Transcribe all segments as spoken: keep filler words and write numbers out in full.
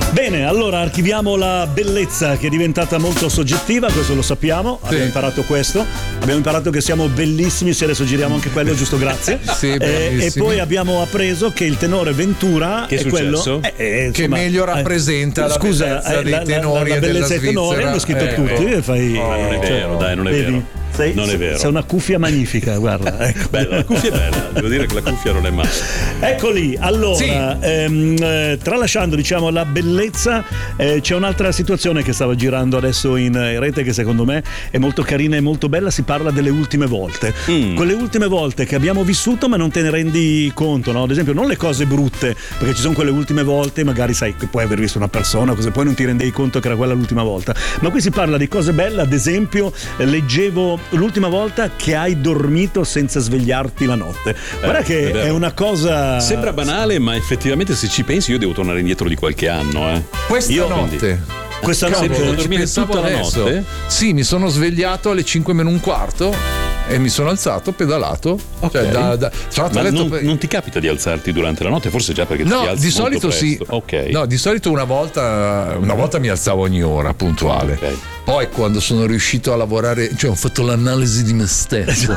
Bene, allora archiviamo la bellezza che è diventata molto soggettiva, questo lo sappiamo, abbiamo Sì. imparato questo, abbiamo imparato che siamo bellissimi, se adesso giriamo anche quello, giusto, grazie. Sì, Eh, e bellissimi. poi abbiamo appreso che il tenore Ventura Che è è quello successo? eh, eh, Che insomma, meglio rappresenta eh, la scusa, bellezza eh, dei la, tenori la, la e della bellezza dei tenori Svizzera. hanno scritto Eh, tutti oh. e fai, No, non è cioè, vero, dai, non è vedi? vero. Sei, Non è vero. sei una cuffia magnifica, guarda. Ecco. Bella, la cuffia è bella, devo dire che la cuffia non è male. Eccoli, allora, Sì. ehm, eh, tralasciando diciamo la bellezza, eh, c'è un'altra situazione che stava girando adesso in eh, rete che secondo me è molto carina e molto bella, si parla delle ultime volte. Mm. Quelle ultime volte che abbiamo vissuto ma non te ne rendi conto, no? Ad esempio non le cose brutte, perché ci sono quelle ultime volte, magari sai che puoi aver visto una persona, così poi non ti rendevi conto che era quella l'ultima volta. Ma qui si parla di cose belle, ad esempio eh, leggevo l'ultima volta che hai dormito senza svegliarti la notte. Guarda Eh, che è vero. è una cosa... Sembra banale, ma effettivamente se ci pensi io devo tornare indietro di qualche anno, eh. Questa Io, notte. Questa Cavolo, notte... devo ci dormire pensavo tutta la adesso. notte? Sì, mi sono svegliato alle cinque meno un quarto e mi sono alzato, pedalato. Ok. Cioè, da, da, sono andato Ma a letto non, per- non ti capita di alzarti durante la notte? Forse già perché ti No, alzi di molto solito sì. presto. Ok. No, di solito una volta, una volta mi alzavo ogni ora, puntuale. Ok. Poi quando sono riuscito a lavorare, cioè ho fatto l'analisi di me stesso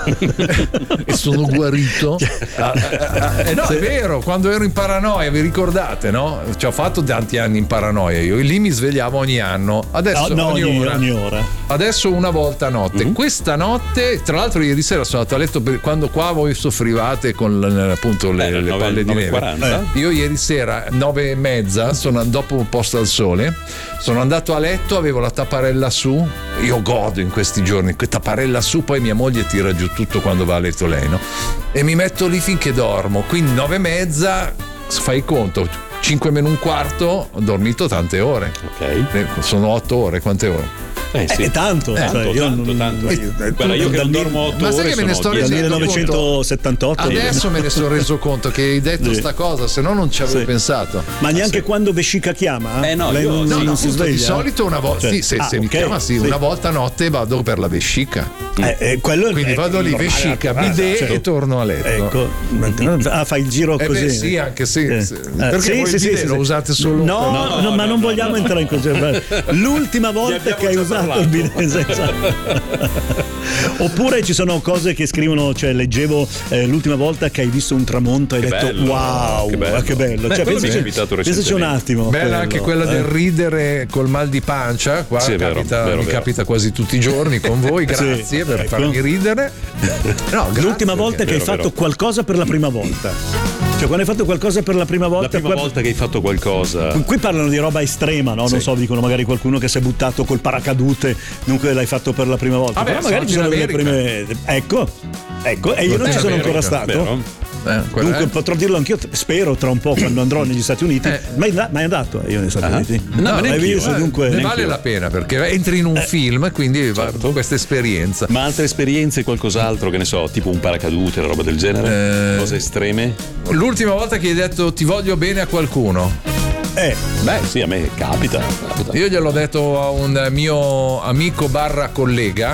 e sono guarito. Eh, no, è vero, quando ero in paranoia, vi ricordate, no? Ci ho fatto tanti anni in paranoia io e lì mi svegliavo ogni anno. Adesso No, no, ogni, ogni, ora. ogni ora. Adesso una volta a notte. Mhm. Questa notte, tra l'altro ieri sera sono andato a letto per, quando qua voi soffrivate con l- appunto le, Eh, le nove- palle di nove e neve. quaranta? Io ieri sera nove e mezza sono, dopo un posto al sole sono andato a letto, avevo la tapparella su, io godo in questi giorni, que- tapparella su, poi mia moglie tira giù tutto quando va a letto lei, no? E mi metto lì finché dormo, quindi nove e mezza, fai conto, cinque meno un quarto, ho dormito tante ore. Ok. Eh, sono otto ore, quante ore? Eh, sì. È tanto, Tanto, cioè, io tanto, non- tanto. eh, Guarda, io che dal non mil- dormo otto Ma sai ore che me ne sono sto dieci. dal rendendo millenovecentosettantotto. Adesso me ne sono reso conto che hai detto Sì. sta cosa, se no non ci avevo Sì. pensato. Ma neanche quando Vescica chiama? Eh, no, lei io- non, no, non No, si appunto, sveglia? di solito una volta, Cioè, sì, se, ah, se mi ok, chiama sì, sì. una volta a notte vado per la vescica. Eh, eh, quello è- Quindi è vado lì, normale, vescica, naturale, bidet cioè. e torno a letto. Ecco, ah, fai il giro Eh così. beh, sì, anche sì. Eh. sì. Eh, Perché sì, voi sì, il sì, bidet sì, lo sì. usate solo No, per- no, no, ma no, non no, vogliamo no. entrare in cose. L'ultima volta abbiamo che hai già usato parlato. il bidet senza. Oppure ci sono cose che scrivono, cioè leggevo eh, l'ultima volta che hai visto un tramonto e hai Che detto bello, wow, che bello. ma che bello. Beh, Cioè, quello mi è pensaci- capitato pensaci un recentemente. attimo. Bella quello, anche quella eh. del ridere col mal di pancia, qua Sì, è vero, capita- vero, mi vero. capita quasi tutti i giorni con voi, grazie Sì, per ecco. farmi ridere. No, grazie, L'ultima volta perché- che hai vero, fatto vero. qualcosa per la prima volta. Cioè quando hai fatto qualcosa per la prima volta. La prima qua- volta che hai fatto qualcosa. Qui parlano di roba estrema, no? Sì. Non so, dicono magari qualcuno che si è buttato col paracadute, dunque l'hai fatto per la prima volta. Vabbè, Però magari ci sono sono in delle prime. Ecco, ecco, e io non Eh, ci sono America, ancora stato. vero? Eh, quella- Dunque eh. potrò dirlo anch'io, spero tra un po' quando andrò negli Stati Uniti. Eh. Ma è, ma è andato io negli Stati Ah. Uniti? No, ma l'hai neanch'io, visto, eh. dunque. ne neanche vale io. la pena perché entri in un film e quindi va Certo. questa esperienza. Ma altre esperienze, qualcos'altro, che ne so, tipo un paracadute, una roba del genere? Eh. Cose estreme? L'ultima volta che hai detto ti voglio bene a qualcuno, Eh, Beh, sì, a me capita. capita. io gliel'ho detto a un mio amico barra collega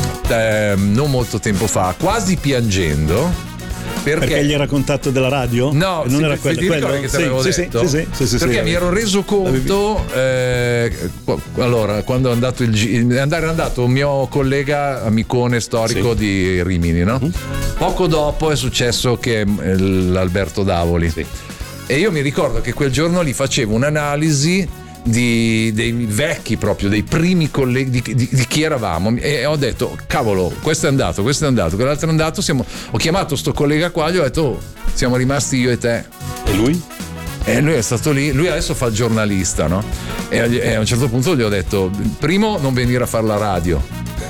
eh, non molto tempo fa, quasi piangendo. Perché, perché gli era contatto della radio? No, non sì, era ti quello. ricordi quello? che te Sì, l'avevo sì, sì, detto? sì, sì, sì, sì, perché sì, mi ero reso conto eh, qu- allora quando è andato il gi- andare è andato un mio collega amicone storico Sì. di Rimini, no? Poco dopo è successo che eh, l'Alberto Davoli Sì. e io mi ricordo che quel giorno gli facevo un'analisi di, dei vecchi proprio, dei primi colleghi di, di- di chi eravamo e ho detto cavolo questo è andato, questo è andato, quell'altro è andato, siamo, ho chiamato sto collega qua, gli ho detto oh, siamo rimasti io e te E lui? e lui è stato lì, lui adesso fa il giornalista, no? E, e a un certo punto gli ho detto primo non venire a fare la radio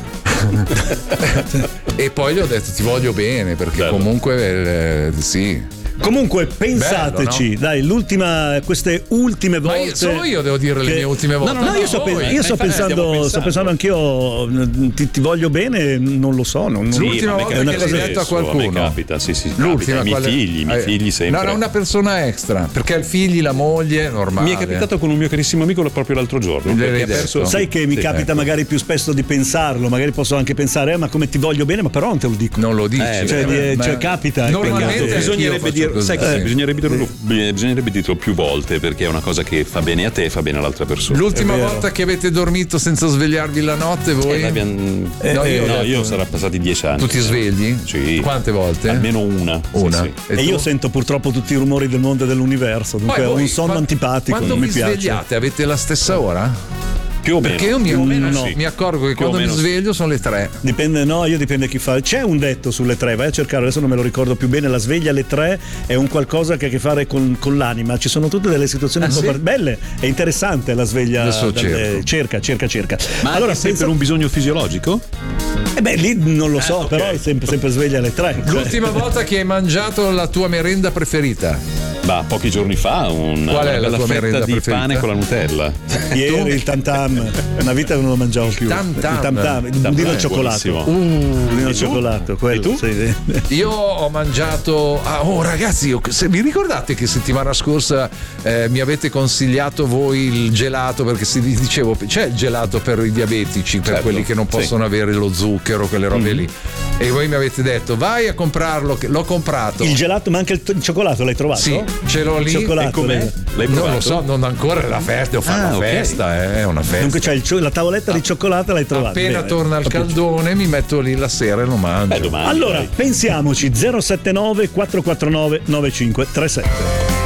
e poi gli ho detto ti voglio bene perché Bello. comunque eh, sì. Comunque pensateci, Bello, dai, l'ultima, queste ultime Ma volte. io, solo io devo dire le che- mie ultime volte. No, no, no, io sto, voi. pe- io sto infatti stiamo pensando, sto pensando. pensando anch'io, ti, ti voglio bene, non lo so. Non, Sì, L'ultima ma a me volta capita che l'hai spesso, detto a A qualcuno. me capita, sì, sì. L'ultima capita. I miei quale- figli, i miei eh, figli sempre. No, no, una persona extra, perché ha i figli, la moglie, normale. Mi è capitato con un mio carissimo amico proprio l'altro giorno. Gliel'hai perché ha detto? perso- Sai che mi Sì, capita ecco. magari più spesso di pensarlo, magari posso anche pensare, eh, ma come ti voglio bene, ma però non te lo dico. Non lo dici. Eh, Cioè, Eh, di- ma- cioè, capita, è Normalmente peccato. anch'io Bisognerebbe faccio dire sempre così. sai che Eh. bisognerebbe, dirlo, bisognerebbe dirlo più volte, perché è una cosa che fa bene a te e fa bene all'altra persona. L'ultima È vero. volta che avete dormito senza svegliarvi la notte voi? Eh, l'abbiamo- Eh, no, io, eh, no, detto- io sarà passati dieci anni. Tu ti svegli? Sì. Quante volte? Almeno una. Sì, Una. sì. E io tu? sento purtroppo tutti i rumori del mondo e dell'universo, Poi dunque è voi, un sonno quando- antipatico, Quando non mi vi piace. svegliate avete la stessa ora? Più o meno. Perché io mi, Più o meno no, sì. mi accorgo che Più o quando mi meno sì. sveglio sono le tre. Dipende, no, io dipende chi fa. C'è un detto sulle tre, vai a cercare, adesso non me lo ricordo più bene. La sveglia alle tre è un qualcosa che ha a che fare con, con l'anima. Ci sono tutte delle situazioni Ah, un po' sì? par- belle. È interessante la sveglia. Adesso dalle- cerco. cerca, cerca, cerca. Ma allora, è sempre pensa- un bisogno fisiologico? Eh beh, lì non lo so, ok. però è sempre, sempre sveglia alle tre. Cioè, L'ultima volta che hai mangiato la tua merenda preferita? Bah, pochi giorni fa un, Qual è una la bella tua fetta merenda di preferita? pane con la Nutella. ieri il tam tam, una vita che non lo mangiavo più. tam tam. Il tam tam, il Tam budino tam al è cioccolato. buonissimo. Uh, budino al E tu? cioccolato, quello. E tu? Sì, sì. Io ho mangiato. Ah, oh ragazzi, io- se vi ricordate che settimana scorsa eh, mi avete consigliato voi il gelato? Perché si dicevo c'è il gelato per i diabetici, per Certo, quelli che non sì. possono avere lo zucchero, quelle robe lì. E voi mi avete detto vai a comprarlo, che l'ho comprato. Il gelato, ma anche il, il cioccolato l'hai trovato? Sì, ce l'ho lì. Il cioccolato. E com'è? lei- L'hai Non provato? lo so, non ancora la festa, devo fare Ah, una ok. festa, eh, è una festa. Dunque c'è il cio- la tavoletta di cioccolata l'hai trovata. Appena Bene, torna il capisco. caldone mi metto lì la sera e lo mangio. Beh, domani. Allora, dai. pensiamoci zero sette nove quattro quattro nove nove cinque tre sette.